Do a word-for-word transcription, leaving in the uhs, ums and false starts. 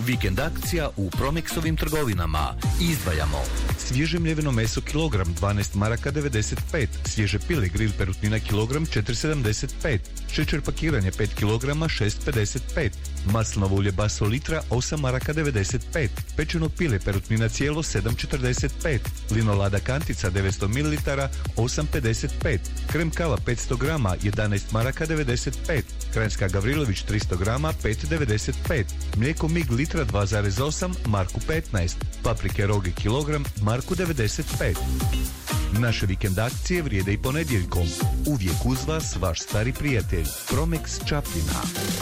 Vikend akcija u Promexovim trgovinama. Izdvajamo svježe mljeveno meso kilogram dvanaest maraka devedeset pet, svježe pile grill perutnina kilogram četiri sedamdeset pet, šećer pakiranje pet kilograma šest pedeset pet, maslinovo ulje Baso litra osam maraka devedeset pet, pečeno pile perutnina cijelo sedam četrdeset pet, linolada kantica devetsto mililitara osam pedeset pet, krem kava petsto grama jedanaest maraka devedeset pet, Kranjska Gavrilović tristo grama pet devedeset pet, mlijeko Mig litra dva zarez osam marku petnaest, paprike Roge kilogram marku devedeset pet. Naše vikend akcije vrijede i ponedjeljkom. Uvijek uz vas vaš stari prijatelj Promex Čapljina.